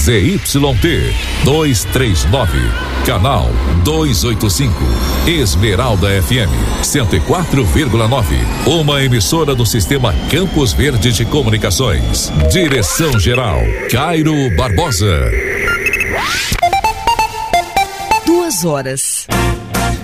ZYT 239, canal 285, Esmeralda FM 104,9, uma emissora do Sistema Campos Verde de Comunicações. Direção-geral Cairo Barbosa. 2 horas.